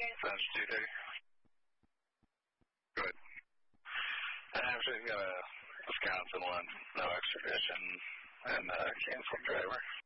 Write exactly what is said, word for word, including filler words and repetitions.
Times two thirty. Good. And she's got a Wisconsin one, no extradition, and a canceled driver.